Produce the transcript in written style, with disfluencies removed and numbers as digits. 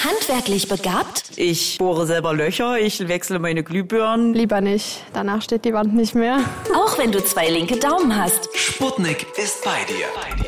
Handwerklich begabt? Ich bohre selber Löcher, ich wechsle meine Glühbirnen. Lieber nicht, danach steht die Wand nicht mehr. Auch wenn du 2 linke Daumen hast. Sputnik ist bei dir.